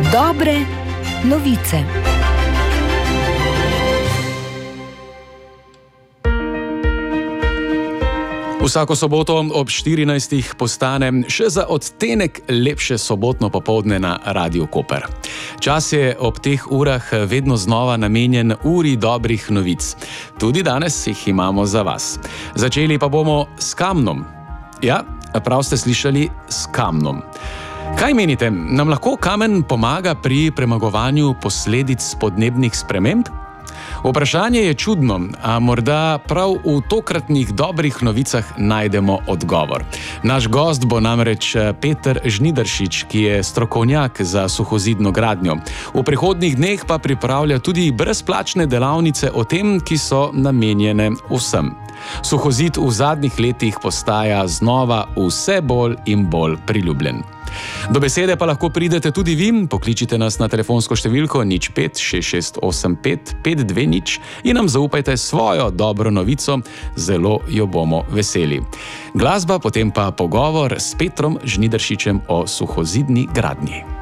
Dobre novice. Vsako soboto ob 14. postane še za odtenek lepše sobotno popoldne na Radiu Koper. Čas je ob teh urah vedno znova namenjen uri dobrih novic. Tudi danes jih imamo za vas. Začeli pa bomo s kamnom. Ja, prav ste slišali, s kamnom. Kaj menite, nam lahko kamen pomaga pri premagovanju posledic podnebnih sprememb? Vprašanje je čudno, a morda prav v tokratnih dobrih novicah najdemo odgovor. Naš gost bo namreč Peter Žnidaršič, ki je strokovnjak za suhozidno gradnjo. V prihodnjih dneh pa pripravlja tudi brezplačne delavnice o tem, ki so namenjene vsem. Suhozid v zadnjih letih postaja znova vse bolj in bolj priljubljen. Do besede pa lahko pridete tudi vi, pokličite nas na telefonsko številko 05 6685 520 in nam zaupajte svojo dobro novico, zelo jo bomo veseli. Glasba, potem pa pogovor s Petrom Žnidaršičem o suhozidni gradnji.